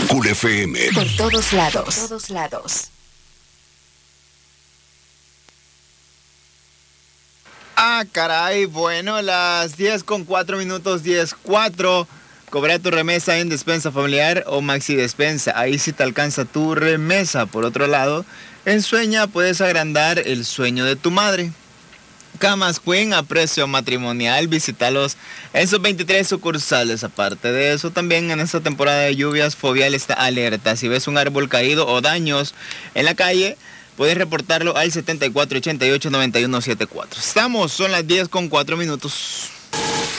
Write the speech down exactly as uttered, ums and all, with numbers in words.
Cool F M. Por todos lados. Por todos lados. Ah, caray, bueno, las diez con cuatro minutos, diez cuatro. Cobra tu remesa en Despensa Familiar o Maxi Despensa. Ahí sí te alcanza tu remesa. Por otro lado, en Sueña puedes agrandar el sueño de tu madre. Camas Queen a precio matrimonial. Visítalos en sus veintitrés sucursales. Aparte de eso, también en esta temporada de lluvias, Fovial está alerta. Si ves un árbol caído o daños en la calle, puedes reportarlo al setenta y cuatro ochenta y ocho noventa y uno setenta y cuatro. Estamos, son las diez con cuatro minutos.